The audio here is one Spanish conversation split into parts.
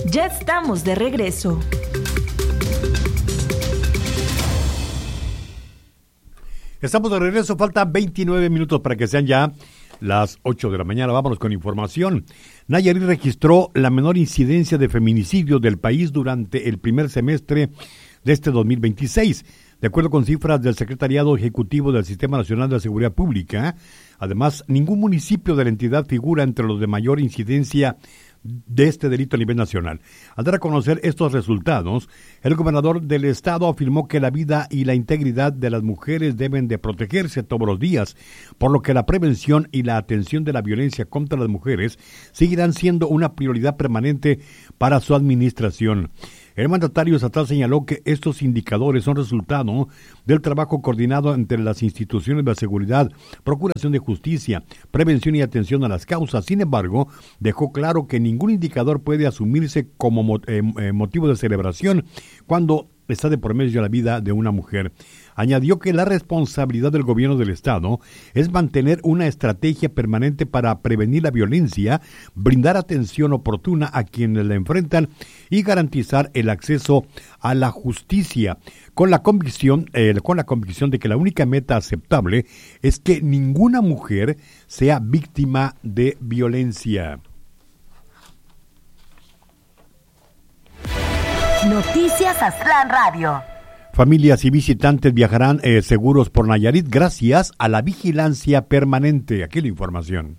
Ya estamos de regreso. Estamos de regreso, faltan 29 minutos para que sean ya las 8 de la mañana. Vámonos con información. Nayarit registró la menor incidencia de feminicidio del país durante el primer semestre de este 2026. De acuerdo con cifras del Secretariado Ejecutivo del Sistema Nacional de Seguridad Pública, además, ningún municipio de la entidad figura entre los de mayor incidencia de este delito a nivel nacional. Al dar a conocer estos resultados, el gobernador del estado afirmó que la vida y la integridad de las mujeres deben de protegerse todos los días, por lo que la prevención y la atención de la violencia contra las mujeres seguirán siendo una prioridad permanente para su administración. El mandatario estatal señaló que estos indicadores son resultado del trabajo coordinado entre las instituciones de seguridad, procuración de justicia, prevención y atención a las causas. Sin embargo, dejó claro que ningún indicador puede asumirse como motivo de celebración cuando está de por medio la vida de una mujer. Añadió que la responsabilidad del gobierno del estado es mantener una estrategia permanente para prevenir la violencia, brindar atención oportuna a quienes la enfrentan y garantizar el acceso a la justicia, con la convicción de que la única meta aceptable es que ninguna mujer sea víctima de violencia. Noticias Aztlán Radio. Familias y visitantes viajarán seguros por Nayarit gracias a la vigilancia permanente. Aquí la información.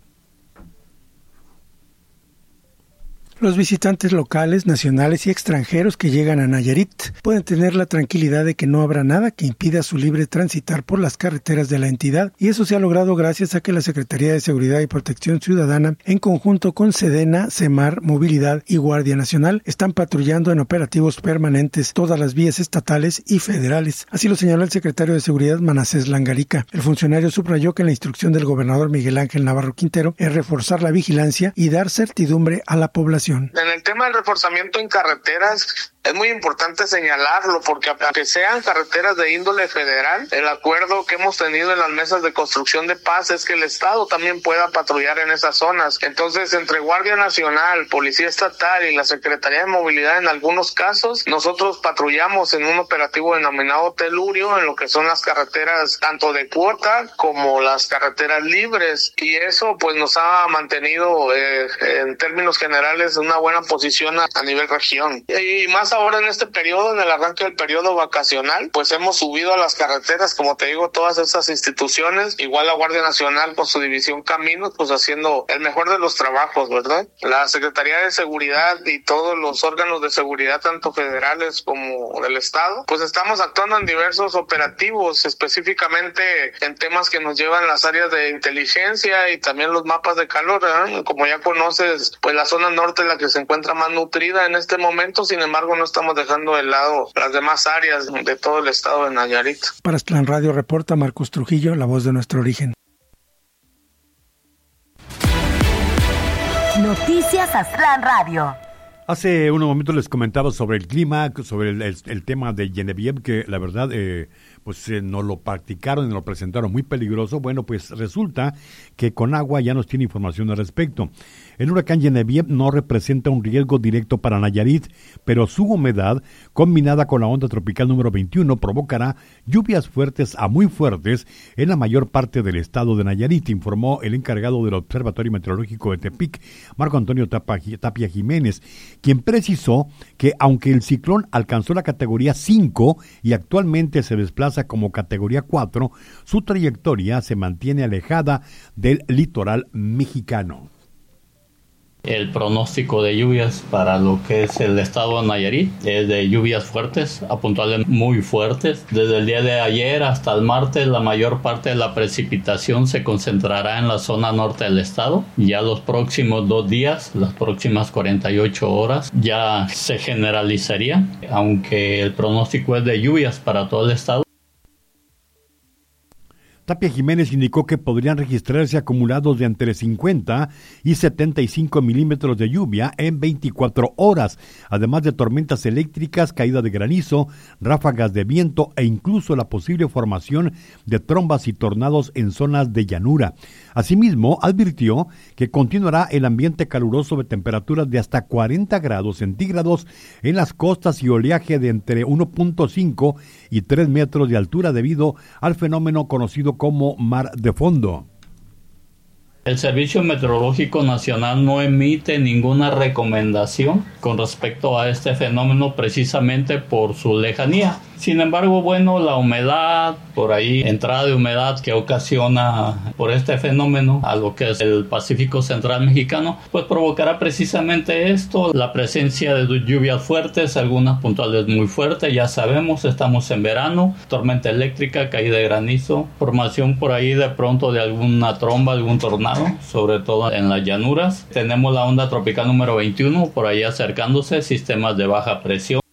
Los visitantes locales, nacionales y extranjeros que llegan a Nayarit pueden tener la tranquilidad de que no habrá nada que impida su libre transitar por las carreteras de la entidad, y eso se ha logrado gracias a que la Secretaría de Seguridad y Protección Ciudadana, en conjunto con Sedena, Semar, Movilidad y Guardia Nacional, están patrullando en operativos permanentes todas las vías estatales y federales. Así lo señaló el secretario de Seguridad, Manasés Langarica. El funcionario subrayó que la instrucción del gobernador Miguel Ángel Navarro Quintero es reforzar la vigilancia y dar certidumbre a la población. En el tema del reforzamiento en carreteras, es muy importante señalarlo porque aunque sean carreteras de índole federal, el acuerdo que hemos tenido en las mesas de construcción de paz es que el Estado también pueda patrullar en esas zonas. Entonces, entre Guardia Nacional, Policía Estatal y la Secretaría de Movilidad, en algunos casos, nosotros patrullamos en un operativo denominado Telurio, en lo que son las carreteras tanto de cuota como las carreteras libres. Y eso pues nos ha mantenido en términos generales una buena posición a nivel región. Y más ahora en este periodo, en el arranque del periodo vacacional, pues hemos subido a las carreteras, como te digo, todas estas instituciones, igual la Guardia Nacional con su división Caminos, pues haciendo el mejor de los trabajos, ¿verdad? La Secretaría de Seguridad y todos los órganos de seguridad, tanto federales como del Estado, pues estamos actuando en diversos operativos, específicamente en temas que nos llevan las áreas de inteligencia y también los mapas de calor, ¿verdad? Como ya conoces, pues la zona norte es la que se encuentra más nutrida en este momento, sin embargo no estamos dejando de lado las demás áreas de todo el estado de Nayarit. Para Aztlán Radio reporta Marcos Trujillo, la voz de nuestro origen. Noticias Aztlán Radio. Hace unos momentos les comentaba sobre el clima, sobre el tema de Genevieve, que la verdad nos lo practicaron y nos lo presentaron muy peligroso. Bueno, pues resulta que Conagua ya nos tiene información al respecto. El huracán Genevieve no representa un riesgo directo para Nayarit, pero su humedad, combinada con la onda tropical número 21, provocará lluvias fuertes a muy fuertes en la mayor parte del estado de Nayarit, informó el encargado del Observatorio Meteorológico de Tepic, Marco Antonio Tapia Jiménez, quien precisó que aunque el ciclón alcanzó la categoría 5 y actualmente se desplaza como categoría 4, su trayectoria se mantiene alejada del litoral mexicano. El pronóstico de lluvias para lo que es el estado de Nayarit es de lluvias fuertes, a puntuales muy fuertes. Desde el día de ayer hasta el martes, la mayor parte de la precipitación se concentrará en la zona norte del estado. Ya los próximos 2 días, las próximas 48 horas, ya se generalizaría, aunque el pronóstico es de lluvias para todo el estado. Tapia Jiménez indicó que podrían registrarse acumulados de entre 50 y 75 milímetros de lluvia en 24 horas, además de tormentas eléctricas, caída de granizo, ráfagas de viento e incluso la posible formación de trombas y tornados en zonas de llanura. Asimismo, advirtió que continuará el ambiente caluroso de temperaturas de hasta 40 grados centígrados en las costas y oleaje de entre 1.5 y 3 metros de altura debido al fenómeno conocido como mar de fondo. El Servicio Meteorológico Nacional no emite ninguna recomendación con respecto a este fenómeno precisamente por su lejanía. Sin embargo, bueno, la humedad, por ahí, entrada de humedad que ocasiona por este fenómeno a lo que es el Pacífico Central Mexicano, pues provocará precisamente esto, la presencia de lluvias fuertes, algunas puntuales muy fuertes, ya sabemos, estamos en verano, tormenta eléctrica, caída de granizo, formación por ahí de pronto de alguna tromba, algún tornado, sobre todo en las llanuras. Tenemos la onda tropical número 21 por ahí acercándose, sistemas de baja presión.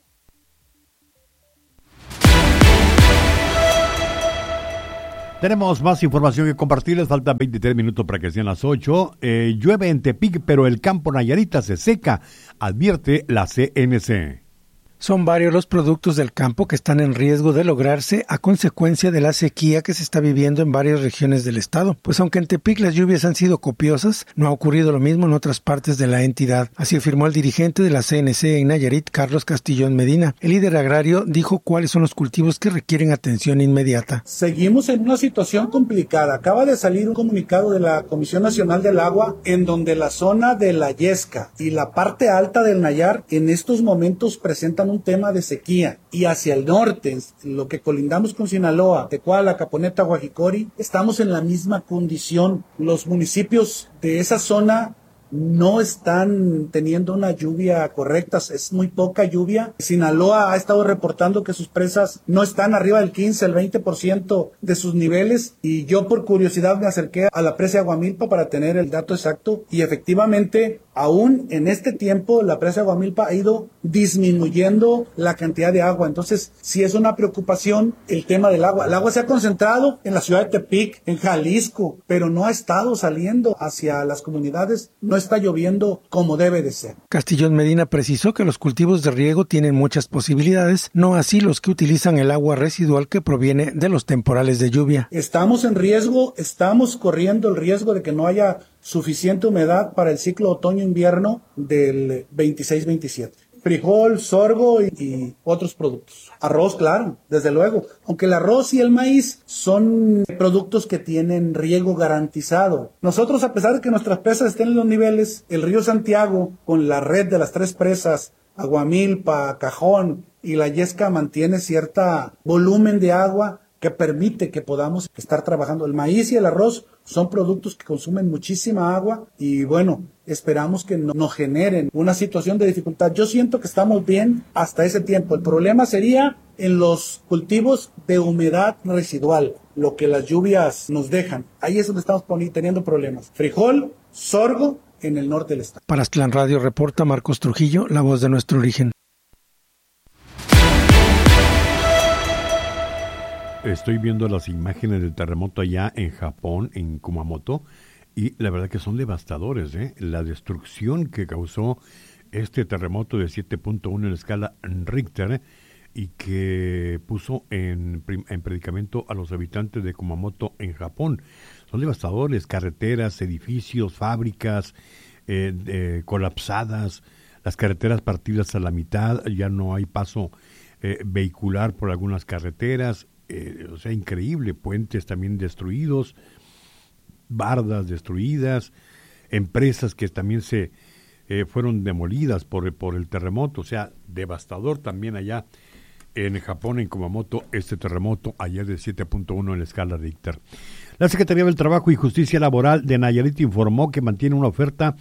Tenemos más información que compartirles, faltan 23 minutos para que sean las 8. Llueve en Tepic, pero el campo Nayarita se seca, advierte la CNC. Son varios los productos del campo que están en riesgo de lograrse a consecuencia de la sequía que se está viviendo en varias regiones del estado. Pues aunque en Tepic las lluvias han sido copiosas, no ha ocurrido lo mismo en otras partes de la entidad. Así afirmó el dirigente de la CNC en Nayarit, Carlos Castillón Medina. El líder agrario dijo cuáles son los cultivos que requieren atención inmediata. Seguimos en una situación complicada. Acaba de salir un comunicado de la Comisión Nacional del Agua en donde la zona de la Yesca y la parte alta del Nayar en estos momentos presentan un tema de sequía, y hacia el norte, lo que colindamos con Sinaloa, Tecuala, Caponeta, Guajicori, estamos en la misma condición. Los municipios de esa zona no están teniendo una lluvia correcta, es muy poca lluvia. Sinaloa ha estado reportando que sus presas no están arriba del 15 al 20% de sus niveles, y yo por curiosidad me acerqué a la presa de Aguamilpa para tener el dato exacto, y efectivamente aún en este tiempo la presa de Aguamilpa ha ido disminuyendo la cantidad de agua. Entonces sí es una preocupación el tema del agua. El agua se ha concentrado en la ciudad de Tepic, en Jalisco, pero no ha estado saliendo hacia las comunidades, no está lloviendo como debe de ser. Castillón Medina precisó que los cultivos de riego tienen muchas posibilidades, no así los que utilizan el agua residual que proviene de los temporales de lluvia. Estamos en riesgo, estamos corriendo el riesgo de que no haya suficiente humedad para el ciclo otoño-invierno del 26-27. Frijol, sorgo y otros productos. Arroz, claro, desde luego. Aunque el arroz y el maíz son productos que tienen riego garantizado. Nosotros, a pesar de que nuestras presas estén en los niveles, el río Santiago, con la red de las 3 presas, Aguamilpa, Cajón y la Yesca, mantiene cierta volumen de agua que permite que podamos estar trabajando. El maíz y el arroz son productos que consumen muchísima agua y bueno, esperamos que no generen una situación de dificultad. Yo siento que estamos bien hasta ese tiempo. El problema sería en los cultivos de humedad residual, lo que las lluvias nos dejan. Ahí es donde estamos teniendo problemas. Frijol, sorgo en el norte del estado. Para Aztlán Radio reporta Marcos Trujillo, la voz de nuestro origen. Estoy viendo las imágenes del terremoto allá en Japón, en Kumamoto, y la verdad que son devastadores, ¿eh? La destrucción que causó este terremoto de 7.1 en la escala Richter y que puso en predicamento a los habitantes de Kumamoto en Japón. Son devastadores, carreteras, edificios, fábricas colapsadas, las carreteras partidas a la mitad, ya no hay paso vehicular por algunas carreteras. O sea, increíble, puentes también destruidos, bardas destruidas, empresas que también se fueron demolidas por el terremoto, o sea, devastador también allá en Japón, en Kumamoto, este terremoto ayer de 7.1 en la escala Richter. La Secretaría del Trabajo y Justicia Laboral de Nayarit informó que mantiene una oferta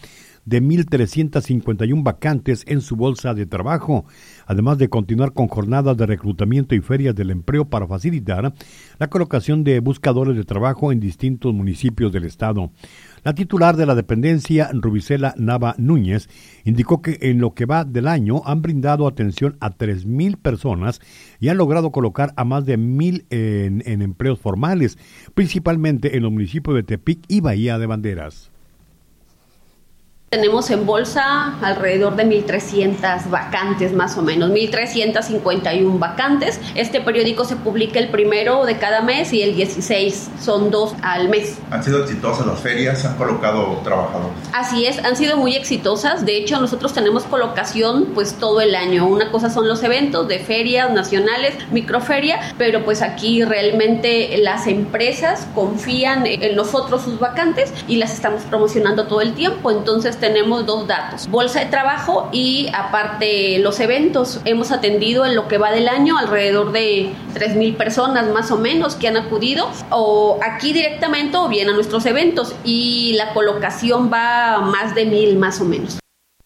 de 1,351 vacantes en su bolsa de trabajo, además de continuar con jornadas de reclutamiento y ferias del empleo para facilitar la colocación de buscadores de trabajo en distintos municipios del estado. La titular de la dependencia, Rubicela Nava Núñez, indicó que en lo que va del año han brindado atención a 3,000 personas y han logrado colocar a más de 1,000 en empleos formales, principalmente en los municipios de Tepic y Bahía de Banderas. Tenemos en bolsa alrededor de 1,300 vacantes más o menos, 1,351 vacantes. Este periódico se publica el 1 de cada mes y el 16, son 2 al mes. ¿Han sido exitosas las ferias? ¿Han colocado trabajadores? Así es, han sido muy exitosas. De hecho, nosotros tenemos colocación pues todo el año. Una cosa son los eventos de ferias nacionales, microferia, pero pues aquí realmente las empresas confían en nosotros sus vacantes y las estamos promocionando todo el tiempo. Entonces tenemos 2 datos, bolsa de trabajo y aparte los eventos. Hemos atendido en lo que va del año alrededor de 3,000 personas más o menos que han acudido o aquí directamente o bien a nuestros eventos y la colocación va a más de 1,000 más o menos.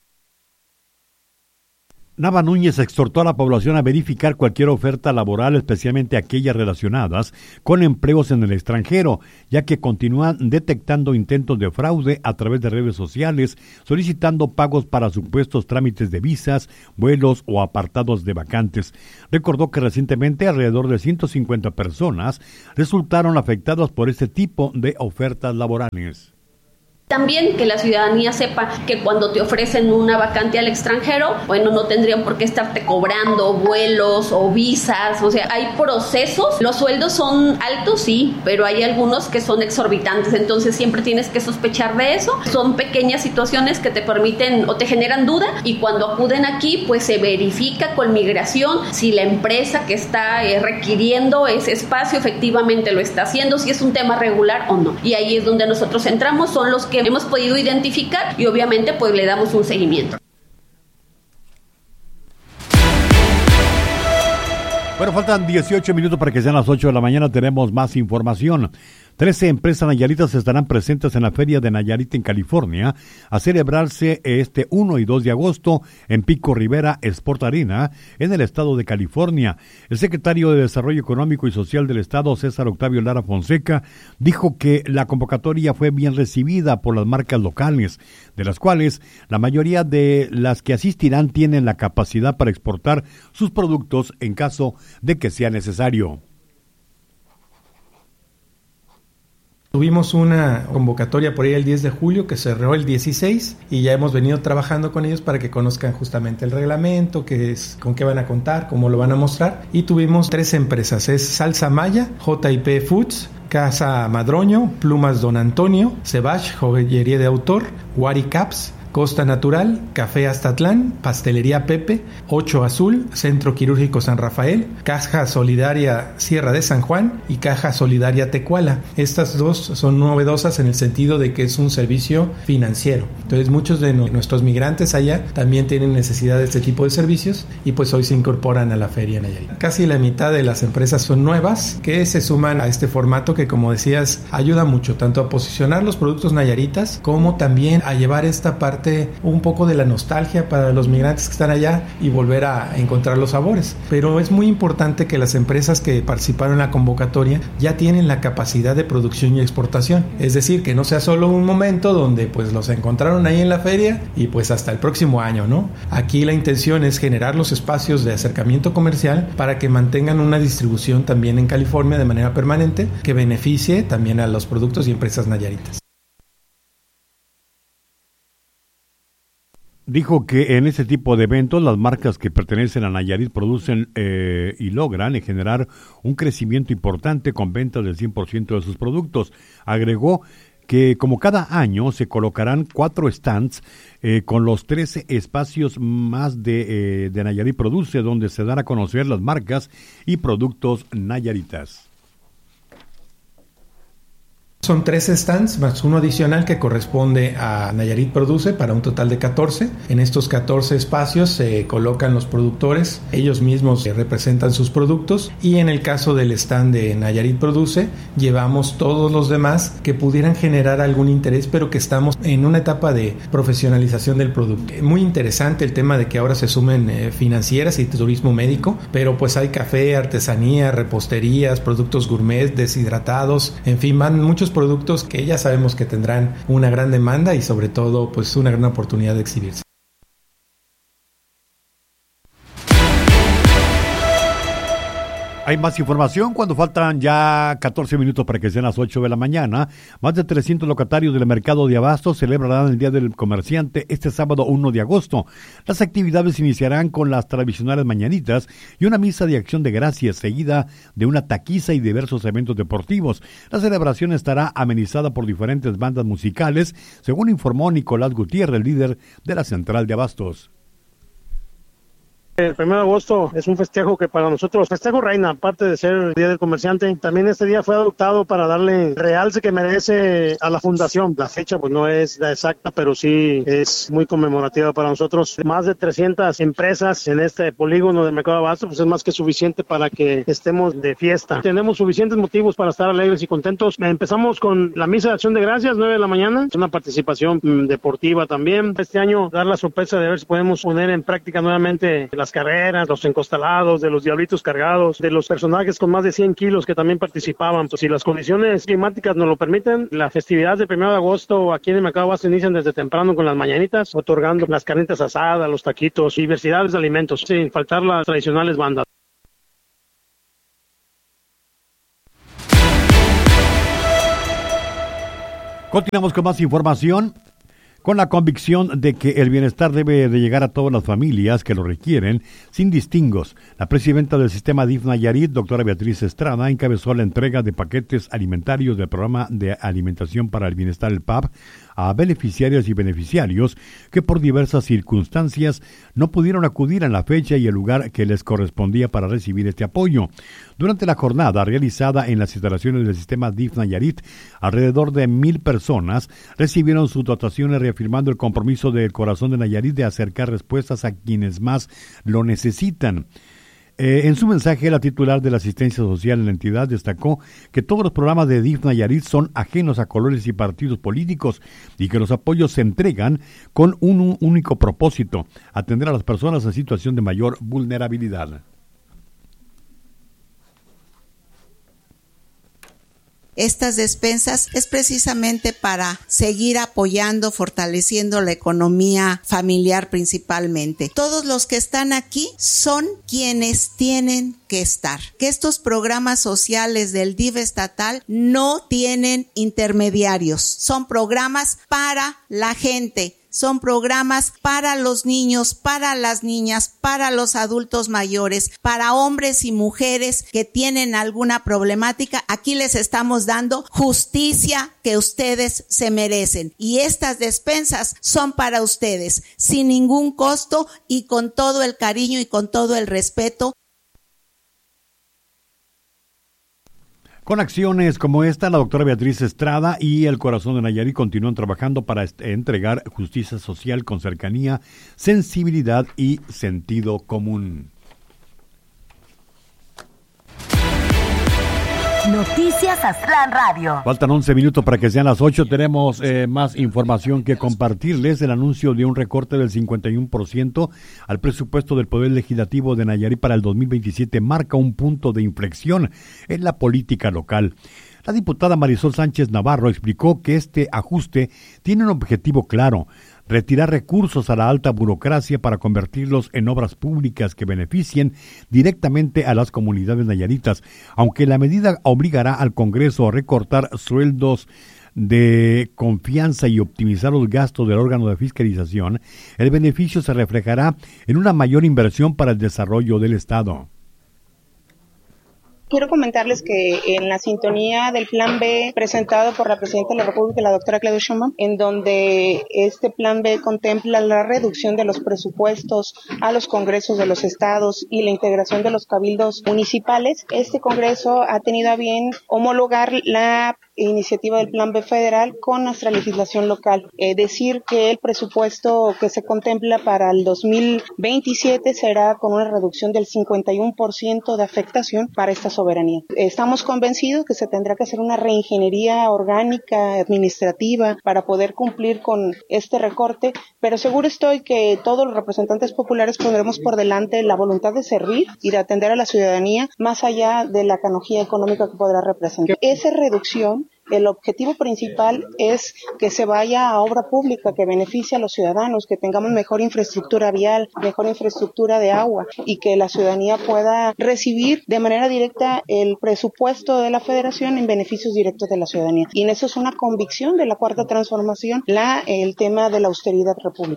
Nava Núñez exhortó a la población a verificar cualquier oferta laboral, especialmente aquellas relacionadas con empleos en el extranjero, ya que continúan detectando intentos de fraude a través de redes sociales, solicitando pagos para supuestos trámites de visas, vuelos o apartados de vacantes. Recordó que recientemente alrededor de 150 personas resultaron afectadas por este tipo de ofertas laborales. También que la ciudadanía sepa que cuando te ofrecen una vacante al extranjero, bueno, no tendrían por qué estarte cobrando vuelos o visas, o sea, hay procesos, los sueldos son altos, sí, pero hay algunos que son exorbitantes, entonces siempre tienes que sospechar de eso. Son pequeñas situaciones que te permiten o te generan duda y cuando acuden aquí, pues se verifica con migración si la empresa que está requiriendo ese espacio efectivamente lo está haciendo, si es un tema regular o no. Y ahí es donde nosotros entramos, son los que hemos podido identificar y obviamente pues le damos un seguimiento. Bueno, faltan 18 minutos para que sean las 8 de la mañana. Tenemos más información. 13 empresas nayaritas estarán presentes en la Feria de Nayarit en California a celebrarse este 1 y 2 de agosto en Pico Rivera Sport Arena en el estado de California. El secretario de Desarrollo Económico y Social del estado, César Octavio Lara Fonseca, dijo que la convocatoria fue bien recibida por las marcas locales, de las cuales la mayoría de las que asistirán tienen la capacidad para exportar sus productos en caso de que sea necesario. Tuvimos una convocatoria por ahí el 10 de julio que cerró el 16 y ya hemos venido trabajando con ellos para que conozcan justamente el reglamento, qué es, con qué van a contar, cómo lo van a mostrar. Y tuvimos 3 empresas, es Salsa Maya, JP Foods, Casa Madroño, Plumas Don Antonio, Sebach, Joyería de Autor, Wari Caps, Costa Natural, Café Aztatlán, Pastelería Pepe, 8 Azul, Centro Quirúrgico San Rafael, Caja Solidaria Sierra de San Juan y Caja Solidaria Tecuala. Estas 2 son novedosas en el sentido de que es un servicio financiero. Entonces muchos de nuestros migrantes allá también tienen necesidad de este tipo de servicios y pues hoy se incorporan a la Feria Nayarit. Casi la mitad de las empresas son nuevas que se suman a este formato que, como decías, ayuda mucho tanto a posicionar los productos nayaritas como también a llevar esta parte un poco de la nostalgia para los migrantes que están allá y volver a encontrar los sabores. Pero es muy importante que las empresas que participaron en la convocatoria ya tienen la capacidad de producción y exportación. Es decir, que no sea solo un momento donde pues los encontraron ahí en la feria y pues hasta el próximo año, ¿no? Aquí la intención es generar los espacios de acercamiento comercial para que mantengan una distribución también en California de manera permanente que beneficie también a los productos y empresas nayaritas. Dijo que en este tipo de eventos las marcas que pertenecen a Nayarit producen y logran generar un crecimiento importante con ventas del 100% de sus productos. Agregó que como cada año se colocarán 4 stands con los 13 espacios más de Nayarit Produce, donde se dará a conocer las marcas y productos nayaritas. Son 13 stands más uno adicional que corresponde a Nayarit Produce para un total de 14. En estos 14 espacios se colocan los productores, ellos mismos representan sus productos, y en el caso del stand de Nayarit Produce llevamos todos los demás que pudieran generar algún interés, pero que estamos en una etapa de profesionalización del producto. Muy interesante el tema de que ahora se sumen financieras y turismo médico, pero pues hay café, artesanía, reposterías, productos gourmet, deshidratados, en fin, van muchos productos que ya sabemos que tendrán una gran demanda y sobre todo pues una gran oportunidad de exhibirse. Hay más información cuando faltan ya 14 minutos para que sean las 8 de la mañana. Más de 300 locatarios del mercado de Abastos celebrarán el Día del Comerciante este sábado 1 de agosto. Las actividades iniciarán con las tradicionales mañanitas y una misa de acción de gracias seguida de una taquiza y diversos eventos deportivos. La celebración estará amenizada por diferentes bandas musicales, según informó Nicolás Gutiérrez, líder de la Central de Abastos. El 1 de agosto es un festejo que para nosotros, festejo reina, aparte de ser el Día del Comerciante, también este día fue adoptado para darle realce que merece a la fundación. La fecha pues no es la exacta, pero sí es muy conmemorativa para nosotros. Más de 300 empresas en este polígono del mercado de Abastos, pues es más que suficiente para que estemos de fiesta. Tenemos suficientes motivos para estar alegres y contentos. Empezamos con la misa de acción de gracias, 9 de la mañana, es una participación deportiva también. Este año dar la sorpresa de ver si podemos poner en práctica nuevamente las carreras, los encostalados, de los diablitos cargados, de los personajes con más de 100 kilos que también participaban. Pues si las condiciones climáticas nos lo permiten, la festividad del 1 de agosto aquí en el Mercado Abastos inician desde temprano con las mañanitas, otorgando las carnitas asadas, los taquitos, diversidades de alimentos, sin faltar las tradicionales bandas. Continuamos con más información. Con la convicción de que el bienestar debe de llegar a todas las familias que lo requieren, sin distingos, la presidenta del sistema DIF Nayarit, doctora Beatriz Estrada, encabezó la entrega de paquetes alimentarios del Programa de Alimentación para el Bienestar, el PAB, a beneficiarias y beneficiarios que por diversas circunstancias no pudieron acudir en la fecha y el lugar que les correspondía para recibir este apoyo. Durante la jornada realizada en las instalaciones del sistema DIF Nayarit, alrededor de 1,000 personas recibieron sus dotaciones, reafirmando el compromiso del Corazón de Nayarit de acercar respuestas a quienes más lo necesitan. En su mensaje, la titular de la asistencia social en la entidad destacó que todos los programas de DIF Nayarit son ajenos a colores y partidos políticos y que los apoyos se entregan con un único propósito: atender a las personas en situación de mayor vulnerabilidad. Estas despensas es precisamente para seguir apoyando, fortaleciendo la economía familiar principalmente. Todos los que están aquí son quienes tienen que estar. Que estos programas sociales del DIF estatal no tienen intermediarios. Son programas para la gente. Son programas para los niños, para las niñas, para los adultos mayores, para hombres y mujeres que tienen alguna problemática. Aquí les estamos dando justicia que ustedes se merecen. Y estas despensas son para ustedes, sin ningún costo y con todo el cariño y con todo el respeto. Con acciones como esta, la doctora Beatriz Estrada y el Corazón de Nayarit continúan trabajando para entregar justicia social con cercanía, sensibilidad y sentido común. Noticias Aztlán Radio. Faltan 11 minutos para que sean las 8. Tenemos más información que compartirles. El anuncio de un recorte del 51% al presupuesto del Poder Legislativo de Nayarit para el 2027 marca un punto de inflexión en la política local. La diputada Marisol Sánchez Navarro explicó que este ajuste tiene un objetivo claro: retirar recursos a la alta burocracia para convertirlos en obras públicas que beneficien directamente a las comunidades nayaritas. Aunque la medida obligará al Congreso a recortar sueldos de confianza y optimizar los gastos del órgano de fiscalización, el beneficio se reflejará en una mayor inversión para el desarrollo del Estado. Quiero comentarles que en la sintonía del Plan B presentado por la Presidenta de la República, la doctora Claudia Sheinbaum, en donde este Plan B contempla la reducción de los presupuestos a los congresos de los estados y la integración de los cabildos municipales, este Congreso ha tenido a bien homologar la iniciativa del Plan B federal con nuestra legislación local. Decir que el presupuesto que se contempla para el 2027 será con una reducción del 51% de afectación para esta soberanía. Estamos convencidos que se tendrá que hacer una reingeniería orgánica, administrativa, para poder cumplir con este recorte, pero seguro estoy que todos los representantes populares pondremos por delante la voluntad de servir y de atender a la ciudadanía más allá de la canonjía económica que podrá representar. Esa reducción, el objetivo principal es que se vaya a obra pública que beneficie a los ciudadanos, que tengamos mejor infraestructura vial, mejor infraestructura de agua y que la ciudadanía pueda recibir de manera directa el presupuesto de la Federación en beneficios directos de la ciudadanía. Y en eso es una convicción de la Cuarta Transformación, el tema de la austeridad república.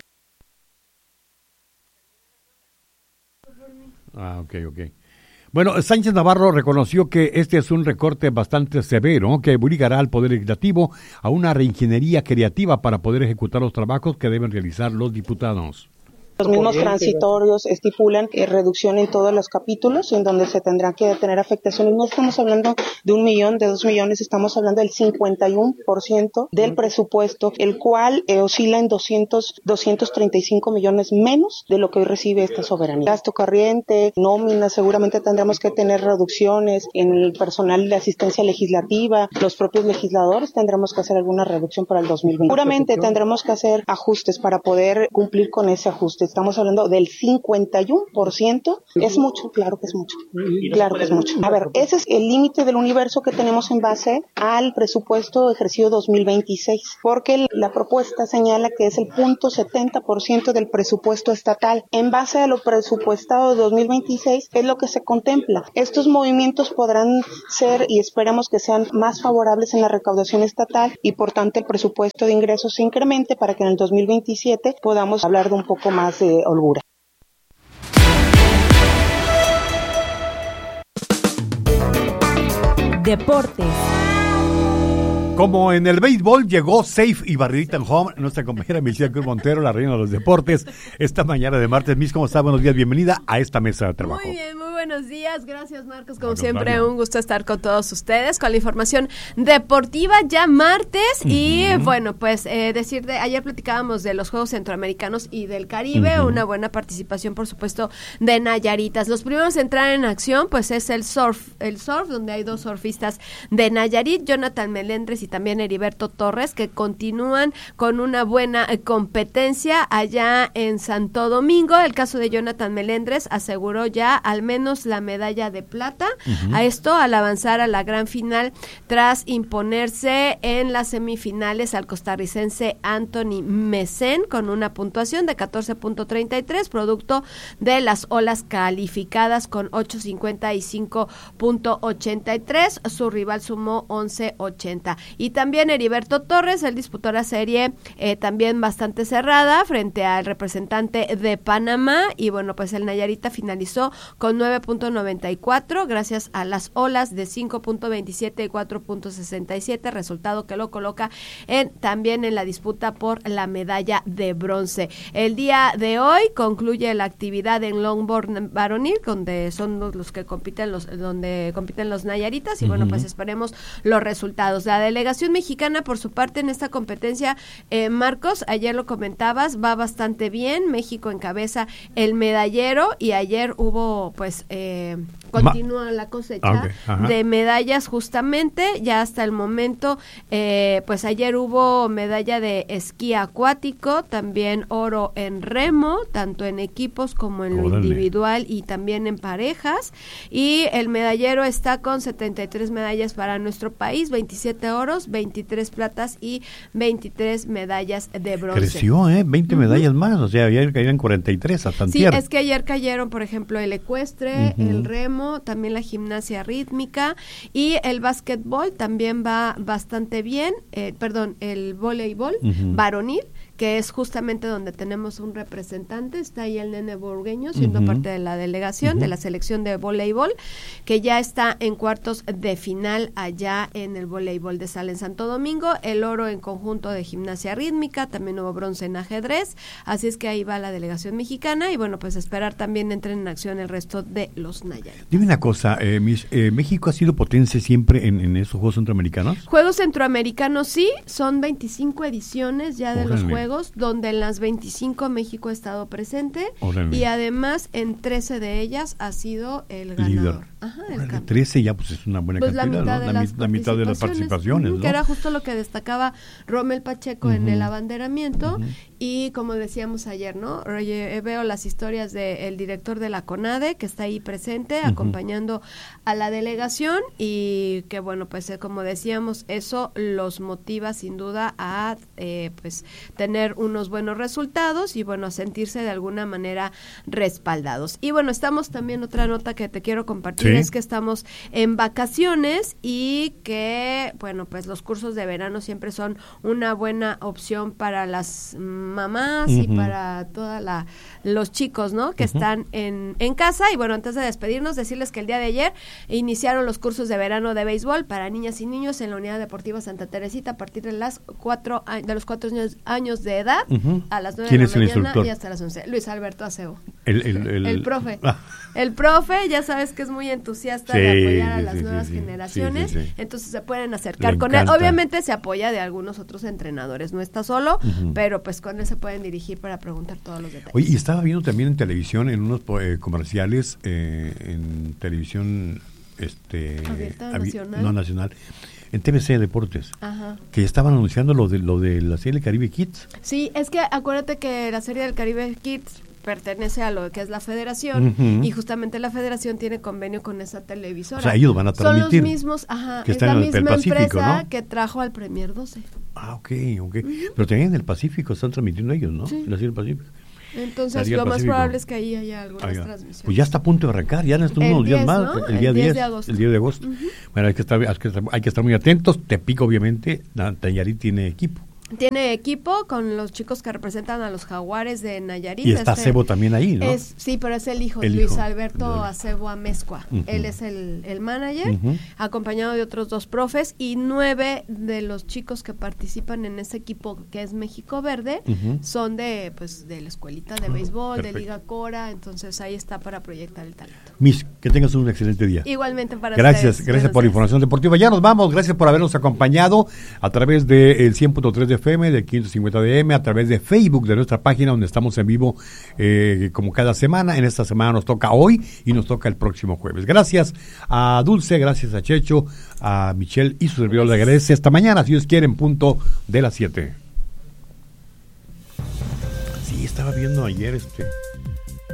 Ok. Bueno, Sánchez Navarro reconoció que este es un recorte bastante severo que obligará al Poder Legislativo a una reingeniería creativa para poder ejecutar los trabajos que deben realizar los diputados. Los mismos transitorios estipulan reducción en todos los capítulos en donde se tendrán que tener afectaciones. No estamos hablando de 1 millón, de 2 millones, estamos hablando del 51% del presupuesto, el cual oscila en 235 millones menos de lo que hoy recibe esta soberanía. Gasto corriente, nómina, seguramente tendremos que tener reducciones en el personal de asistencia legislativa, los propios legisladores tendremos que hacer alguna reducción para el 2020. Seguramente tendremos que hacer ajustes para poder cumplir con ese ajuste. Estamos hablando del 51%, es mucho, claro que es mucho, claro que es mucho. A ver, ese es el límite del universo que tenemos en base al presupuesto ejercicio 2026, porque la propuesta señala que es el 0.70% del presupuesto estatal. En base a lo presupuestado de 2026 es lo que se contempla. Estos movimientos podrán ser y esperamos que sean más favorables en la recaudación estatal y por tanto el presupuesto de ingresos se incremente para que en el 2027 podamos hablar de un poco más de holgura. Deportes. Como en el béisbol llegó safe y barridita en home, nuestra compañera Michelle Cruz Montero, la reina de los deportes, esta mañana de martes. Miss, ¿cómo está? Buenos días, bienvenida a esta mesa de trabajo. Muy bien, muy buenos días, gracias Marcos, como siempre un gusto estar con todos ustedes, con la información deportiva ya martes y bueno, pues ayer platicábamos de los Juegos Centroamericanos y del Caribe, una buena participación por supuesto de Nayaritas. Los primeros a entrar en acción pues es el surf, donde hay 2 surfistas de Nayarit, Jonathan Melendres y también Heriberto Torres, que continúan con una buena competencia allá en Santo Domingo. El caso de Jonathan Melendres aseguró ya al menos la medalla de plata, a esto al avanzar a la gran final tras imponerse en las semifinales al costarricense Anthony Messen con una puntuación de 14.33, producto de las olas calificadas con 8.55.83, su rival sumó 11.80. Y también Heriberto Torres, él disputó la serie también bastante cerrada frente al representante de Panamá y bueno, pues el Nayarita finalizó con 9.94 gracias a las olas de 5.27 y 4.67, resultado que lo coloca también en la disputa por la medalla de bronce. El día de hoy concluye la actividad en longboard varonil, donde son los que compiten donde compiten los Nayaritas y bueno, pues esperemos los resultados. La delegación mexicana por su parte en esta competencia, Marcos, ayer lo comentabas, va bastante bien, México encabeza el medallero y ayer hubo pues continúa la cosecha de medallas justamente, ya hasta el momento, pues ayer hubo medalla de esquí acuático, también oro en remo, tanto en equipos como en lo individual y también en parejas, y el medallero está con 73 medallas para nuestro país, 27 oros, 23 platas y 23 medallas de bronce. Creció, 20 medallas más, o sea, ayer caían 43 hasta antier. Sí, es que ayer cayeron, por ejemplo, el ecuestre, el remo, también la gimnasia rítmica y el básquetbol también va bastante bien, el voleibol varonil, que es justamente donde tenemos un representante, está ahí el Nene Burgueño, siendo parte de la delegación, de la selección de voleibol, que ya está en cuartos de final allá en el voleibol de sala en Santo Domingo, el oro en conjunto de gimnasia rítmica, también hubo bronce en ajedrez, así es que ahí va la delegación mexicana, y bueno, pues esperar también entren en acción el resto de los Nayarit. Dime una cosa, ¿México ha sido potencia siempre en esos Juegos Centroamericanos? Juegos Centroamericanos sí, son 25 ediciones ya de los Juegos, donde en las 25 México ha estado presente, y además en 13 de ellas ha sido el ganador. Ajá, el campeón. 13 ya pues es una buena cantidad, la mitad de las participaciones, ¿no? Que era justo lo que destacaba Rommel Pacheco en el abanderamiento, y como decíamos ayer, ¿no? Veo las historias del director de la CONADE, que está ahí presente, acompañando a la delegación, y que bueno, pues como decíamos, eso los motiva sin duda a pues tener unos buenos resultados, y bueno, a sentirse de alguna manera respaldados. Y bueno, estamos también, otra nota que te quiero compartir, es que estamos en vacaciones, y que bueno, pues los cursos de verano siempre son una buena opción para las mamás y para todos los chicos, ¿no? Que están en casa. Y bueno, antes de despedirnos, decirles que el día de ayer iniciaron los cursos de verano de béisbol para niñas y niños en la Unidad Deportiva Santa Teresita a partir de los 4 años de edad, a las 9 de la mañana y hasta las 11. Luis Alberto Acebo. El profe. El profe, ya sabes que es muy entusiasta de apoyar a las nuevas generaciones, entonces se pueden acercar con él. Obviamente se apoya de algunos otros entrenadores, no está solo, pero pues con él se pueden dirigir para preguntar todos los detalles. Oye, y estaba viendo también en televisión, en unos comerciales, en televisión nacional, en TVC Deportes, que estaban anunciando lo de la serie del Caribe Kids. Sí, es que acuérdate que la serie del Caribe Kids pertenece a lo que es la federación, y justamente la federación tiene convenio con esa televisora. O sea, ellos van a transmitir. Son los mismos, que es la misma Pacífico, empresa, ¿no? que trajo al Premier 12. Ah, ok. Pero también en el Pacífico están transmitiendo ellos, ¿no? Sí. La serie del Pacífico. Entonces lo más probable es que ahí haya algunas transmisiones. Pues ya está a punto de arrancar, ya en estos unos días más, ¿no? el día 10 de agosto. El día de agosto. Bueno, hay que estar muy atentos. Tepic, obviamente, Nayarit tiene equipo. Tiene equipo con los chicos que representan a los Jaguares de Nayarit. Y está Acebo también ahí, ¿no? Sí, pero es el hijo, Luis Alberto Acebo Amezcua. Él es el manager, acompañado de otros 2 profes, y 9 de los chicos que participan en ese equipo, que es México Verde, son de la escuelita de béisbol, de Liga Cora, entonces ahí está para proyectar el talento. Miss, que tengas un excelente día. Igualmente para ustedes. Gracias por la días. información deportiva. Ya nos vamos, gracias por habernos acompañado a través del 100.3 de FM, del 550 de AM, a través de Facebook, de nuestra página, donde estamos en vivo como cada semana. En esta semana nos toca hoy y nos toca el próximo jueves. Gracias a Dulce, gracias a Checho, a Michelle y su servidor le agradece. Hasta mañana, si Dios quiere, en punto de las 7. Sí, estaba viendo ayer